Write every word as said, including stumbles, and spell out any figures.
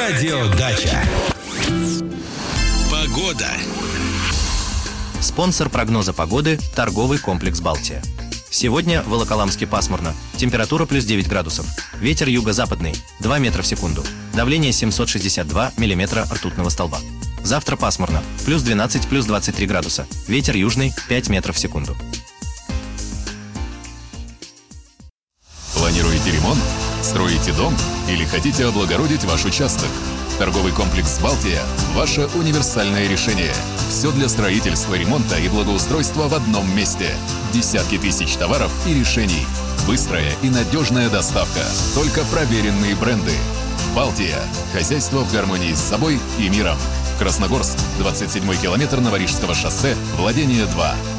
Радио Дача. Погода. Спонсор прогноза погоды – торговый комплекс «Балтия». Сегодня в Волоколамске пасмурно. Температура плюс девять градусов. Ветер юго-западный – два метра в секунду. Давление семьсот шестьдесят два миллиметра ртутного столба. Завтра пасмурно. Плюс двенадцать, плюс двадцать три градуса. Ветер южный – пять метров в секунду. Планируете ремонт? Строите дом? Или хотите облагородить ваш участок? Торговый комплекс «Балтия» – ваше универсальное решение. Все для строительства, ремонта и благоустройства в одном месте. Десятки тысяч товаров и решений. Быстрая и надежная доставка. Только проверенные бренды. «Балтия» – хозяйство в гармонии с собой и миром. Красногорск, двадцать седьмой километр Новорижского шоссе, владение два.